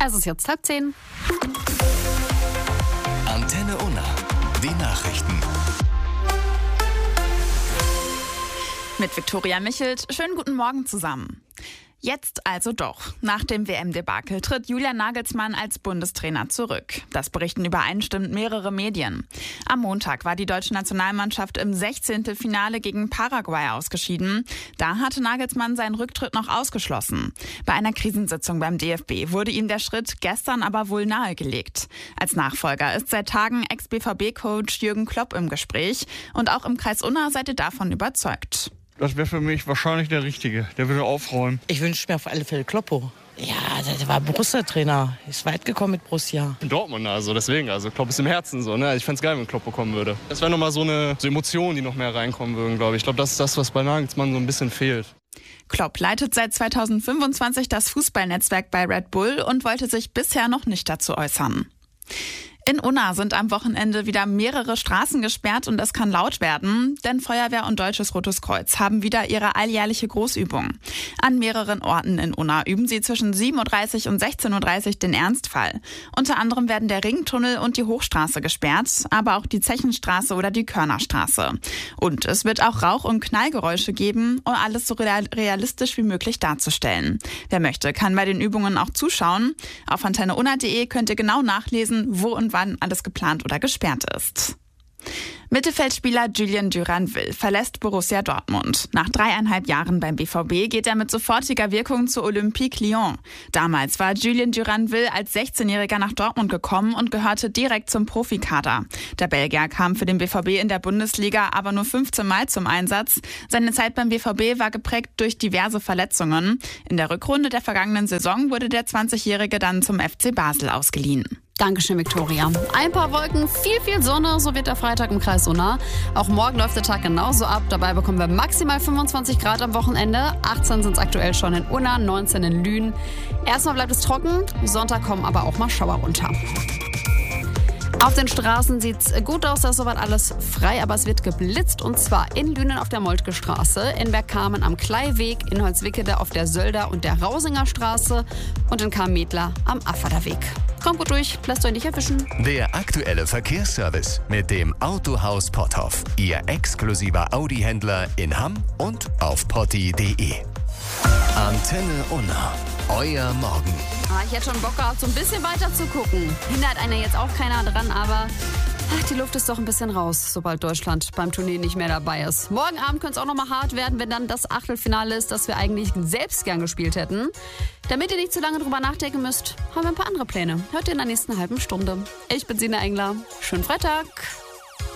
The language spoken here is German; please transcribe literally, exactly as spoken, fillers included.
Es ist jetzt halb zehn. Antenne Unna, die Nachrichten. Mit Viktoria Michelt. Schönen guten Morgen zusammen. Jetzt also doch. Nach dem W M-Debakel tritt Julian Nagelsmann als Bundestrainer zurück. Das berichten übereinstimmend mehrere Medien. Am Montag war die deutsche Nationalmannschaft im Sechzehntelfinale gegen Paraguay ausgeschieden. Da hatte Nagelsmann seinen Rücktritt noch ausgeschlossen. Bei einer Krisensitzung beim D F B wurde ihm der Schritt gestern aber wohl nahegelegt. Als Nachfolger ist seit Tagen Ex-B V B-Coach Jürgen Klopp im Gespräch. Und auch im Kreis Unna seid ihr davon überzeugt. Das wäre für mich wahrscheinlich der Richtige. Der würde aufräumen. Ich wünsche mir auf alle Fälle Kloppo. Ja, der war Borussia-Trainer. Ist weit gekommen mit Borussia. In Dortmund, also deswegen. Also Klopp ist im Herzen so. Ne? Ich fände es geil, wenn Kloppo kommen würde. Das wäre nochmal so eine so Emotion, die noch mehr reinkommen würden, glaube ich. Ich glaube, das ist das, was bei Nagelsmann so ein bisschen fehlt. Klopp leitet seit zweitausendfünfundzwanzig das Fußballnetzwerk bei Red Bull und wollte sich bisher noch nicht dazu äußern. In Unna sind am Wochenende wieder mehrere Straßen gesperrt und es kann laut werden, denn Feuerwehr und Deutsches Rotes Kreuz haben wieder ihre alljährliche Großübung. An mehreren Orten in Unna üben sie zwischen sieben Uhr dreißig und sechzehn Uhr dreißig den Ernstfall. Unter anderem werden der Ringtunnel und die Hochstraße gesperrt, aber auch die Zechenstraße oder die Körnerstraße. Und es wird auch Rauch- und Knallgeräusche geben, um alles so realistisch wie möglich darzustellen. Wer möchte, kann bei den Übungen auch zuschauen. Auf antenne unna punkt de könnt ihr genau nachlesen, wo und wann alles geplant oder gesperrt ist. Mittelfeldspieler Julien Duranville verlässt Borussia Dortmund. Nach dreieinhalb Jahren beim B V B geht er mit sofortiger Wirkung zu Olympique Lyon. Damals war Julien Duranville als sechzehnjähriger nach Dortmund gekommen und gehörte direkt zum Profikader. Der Belgier kam für den B V B in der Bundesliga aber nur fünfzehn Mal zum Einsatz. Seine Zeit beim B V B war geprägt durch diverse Verletzungen. In der Rückrunde der vergangenen Saison wurde der zwanzigjährige dann zum F C Basel ausgeliehen. Dankeschön, Viktoria. Ein paar Wolken, viel, viel Sonne, so wird der Freitag im Kreis Unna. Auch morgen läuft der Tag genauso ab. Dabei bekommen wir maximal fünfundzwanzig Grad am Wochenende. achtzehn sind es aktuell schon in Unna, neunzehn in Lünen. Erstmal bleibt es trocken, Sonntag kommen aber auch mal Schauer runter. Auf den Straßen sieht's gut aus, da ist soweit alles frei, aber es wird geblitzt und zwar in Lünen auf der Moltke Straße, in Bergkamen am Kleiweg, in Holzwickede auf der Sölder und der Rausinger Straße und in Karmetler am Affader Weg. Kommt gut durch, lasst euch nicht erwischen. Der aktuelle Verkehrsservice mit dem Autohaus Potthoff. Ihr exklusiver Audi-Händler in Hamm und auf potti punkt de. Antenne Unna. Euer Morgen. Ah, ich hätte schon Bock gehabt, so ein bisschen weiter zu gucken. Hindert einer jetzt auch keiner dran, aber ach, die Luft ist doch ein bisschen raus, sobald Deutschland beim Turnier nicht mehr dabei ist. Morgen Abend könnte es auch noch mal hart werden, wenn dann das Achtelfinale ist, das wir eigentlich selbst gern gespielt hätten. Damit ihr nicht zu lange drüber nachdenken müsst, haben wir ein paar andere Pläne. Hört ihr in der nächsten halben Stunde. Ich bin Sina Engler. Schönen Freitag.